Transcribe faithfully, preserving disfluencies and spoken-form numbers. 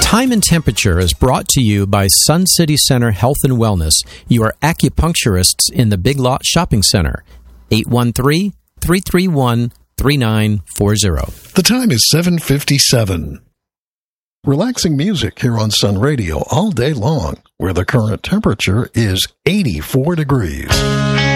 Time and Temperature is brought to you by Sun City Center Health and Wellness, your acupuncturists in the Big Lot Shopping Center. eight one three, three three one, three nine four zero. The time is seven fifty-seven. Relaxing music here on Sun Radio all day long, where the current temperature is eighty-four degrees.